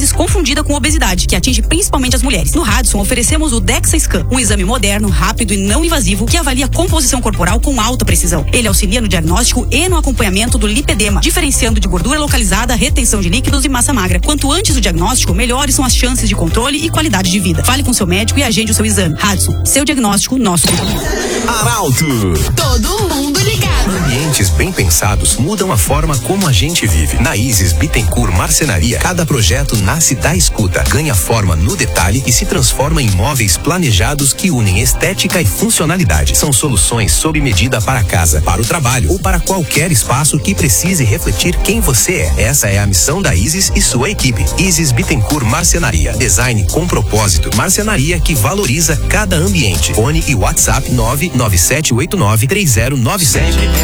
vezes confundida com obesidade, que atinge principalmente as mulheres. No Radisson, oferecemos o DEXA-Scan, um exame moderno, rápido e não invasivo que avalia a composição corporal com alta precisão. Ele auxilia no diagnóstico e no acompanhamento do lipedema, diferenciando de gordura localizada, retenção de líquidos e massa magra. Quanto antes o diagnóstico, melhores são as chances de controle e qualidade de vida. Fale com seu médico e agende o seu exame. Radisson, seu diagnóstico, nosso cuidado. Arauto. Todo mundo ligado. Ambientes bem pensados mudam a forma como a gente vive. Na Isis Bittencourt Marcenaria, cada projeto nasce da escuta, ganha forma no detalhe e se transforma em móveis planejados que unem estética e funcionalidade. São soluções sob medida para casa, para o trabalho ou para qualquer espaço que precise refletir quem você é. Essa é a missão da Isis e sua equipe. Isis Bittencourt Marcenaria. Design com propósito. Marcenaria que valoriza cada ambiente. Fone e WhatsApp 997893097.